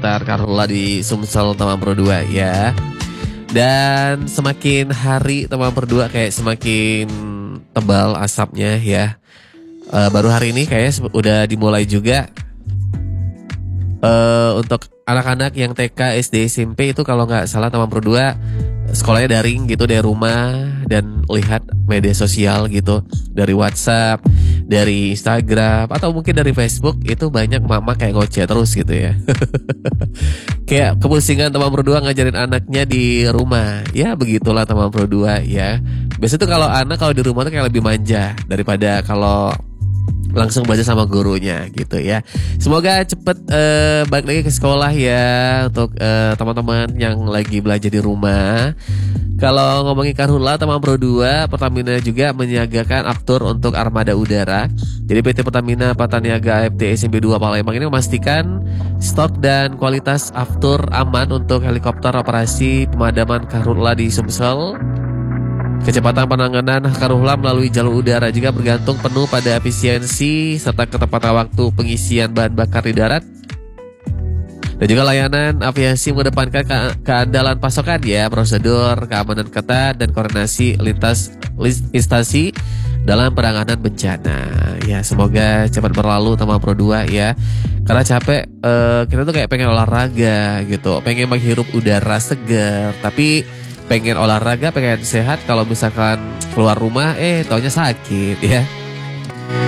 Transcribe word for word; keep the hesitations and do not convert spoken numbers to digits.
sekitar Karhutla di Sumsel Taman Pro dua ya. Dan semakin hari Taman Pro dua kayak semakin tebal asapnya ya. Uh, baru hari ini kayaknya udah dimulai juga uh, untuk anak-anak yang T K, S D, S M P itu kalau nggak salah Taman Pro dua sekolahnya daring gitu dari rumah dan lihat media sosial gitu dari WhatsApp, dari Instagram atau mungkin dari Facebook itu banyak mama kayak ngoceh terus gitu ya. Kayak kepusingan Taman Pro dua ngajarin anaknya di rumah. Ya begitulah Taman Pro dua ya. Biasanya tuh kalau anak kalau di rumah tuh kayak lebih manja daripada kalau langsung belajar sama gurunya gitu ya. Semoga cepet uh, balik lagi ke sekolah ya untuk uh, teman-teman yang lagi belajar di rumah. Kalau ngomongin Karhutla Taman Pro dua, Pertamina juga menyiagakan Aftur untuk armada udara. Jadi P T Pertamina Pataniaga A F T S M B dua Palembang ini memastikan stok dan kualitas Aftur aman untuk helikopter operasi pemadaman Karhutla di Sumsel. Kecepatan penanganan Karhutla melalui jalur udara juga bergantung penuh pada efisiensi serta ketepatan waktu pengisian bahan bakar di darat. Dan juga layanan aviasi mengedepankan ke- keandalan pasokan ya, prosedur, keamanan ketat, dan koordinasi lintas instansi dalam penanganan bencana. Ya semoga cepat berlalu Taman Pro dua ya. Karena capek, uh, kita tuh kayak pengen olahraga gitu, pengen menghirup udara segar, tapi pengen olahraga, pengen sehat, kalau misalkan keluar rumah eh taunya sakit ya.